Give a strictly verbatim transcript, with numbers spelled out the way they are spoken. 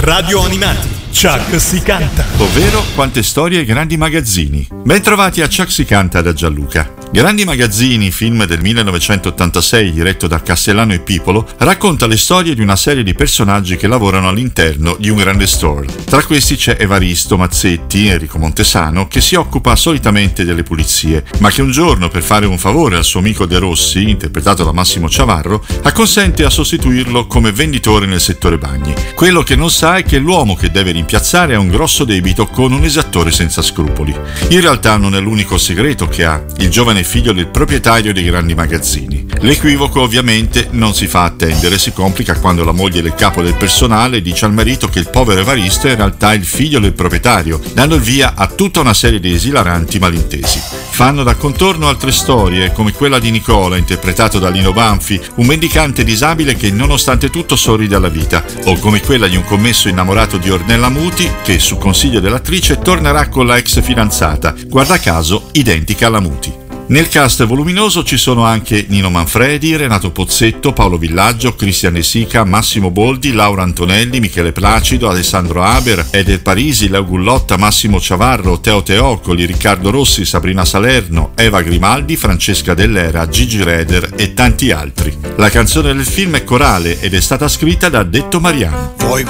Radio Animati, Chuck si canta. Ovvero Quante storie e grandi magazzini. Bentrovati a Chuck si canta da Gianluca. Grandi magazzini, film del millenovecentottantasei diretto da Castellano e Pipolo, racconta le storie di una serie di personaggi che lavorano all'interno di un grande store. Tra questi c'è Evaristo Mazzetti, Enrico Montesano, che si occupa solitamente delle pulizie, ma che un giorno, per fare un favore al suo amico De Rossi, interpretato da Massimo Ciavarro, acconsente a sostituirlo come venditore nel settore bagni. Quello che non sa è che l'uomo che deve rimpiazzare ha un grosso debito con un esattore senza scrupoli. In realtà non è l'unico segreto che ha il giovane figlio del proprietario dei grandi magazzini. L'equivoco ovviamente non si fa attendere, si complica quando la moglie del capo del personale dice al marito che il povero Evaristo è in realtà il figlio del proprietario, dando il via a tutta una serie di esilaranti malintesi. Fanno da contorno altre storie, come quella di Nicola, interpretato da Lino Banfi, un mendicante disabile che nonostante tutto sorride alla vita, o come quella di un commesso innamorato di Ornella Muti che, su consiglio dell'attrice, tornerà con la ex fidanzata, guarda caso identica alla Muti. Nel cast voluminoso ci sono anche Nino Manfredi, Renato Pozzetto, Paolo Villaggio, Cristian De Sica, Massimo Boldi, Laura Antonelli, Michele Placido, Alessandro Haber, Eder Parisi, Leo Gullotta, Massimo Ciavarro, Teo Teocoli, Riccardo Rossi, Sabrina Salerno, Eva Grimaldi, Francesca Dell'Era, Gigi Reder e tanti altri. La canzone del film è corale ed è stata scritta da Detto Mariano.